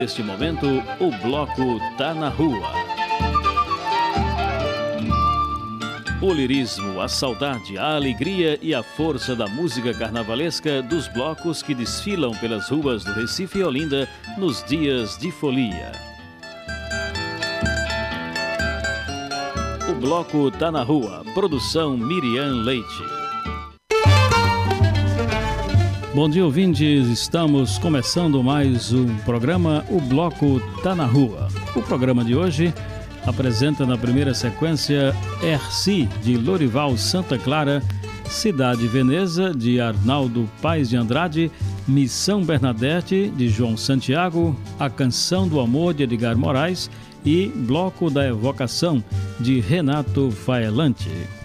Neste momento, o bloco Tá na Rua. O lirismo, a saudade, a alegria e a força da música carnavalesca dos blocos que desfilam pelas ruas do Recife e Olinda nos dias de folia. O bloco Tá na Rua, produção Miriam Leite. Bom dia, ouvintes. Estamos começando mais um programa, o bloco Tá na Rua. O programa de hoje apresenta na primeira sequência Herci, de Lorival Santa Clara, Cidade Veneza, de Arnaldo Paes de Andrade, Missão Bernadette, de João Santiago, A Canção do Amor, de Edgar Moraes e Bloco da Evocação, de Renato Faelante.